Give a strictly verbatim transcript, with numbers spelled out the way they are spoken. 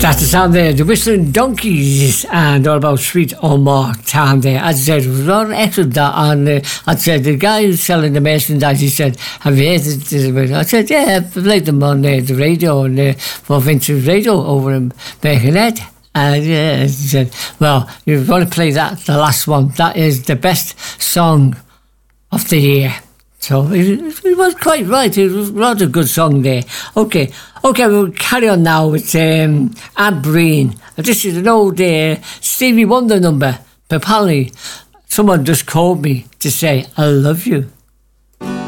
That's the sound there, the Whistling Donkeys, and all about Sweet Omar Town there. As I said, it was a lot of extra that on, uh, I said, the guy who's selling the merchandise, he said, have you heard it? I said, yeah, I've played them on uh, the radio, and uh, for Vintage Radio over in Birkenhead. And yeah, he said, well, you've got to play that, the last one. That is the best song of the year. So it, it was quite right. It was a rather good song there. Okay, okay, we'll carry on now with um, Ad Breen. This is an old uh, Stevie Wonder number. But apparently, someone just called me to say, I love you.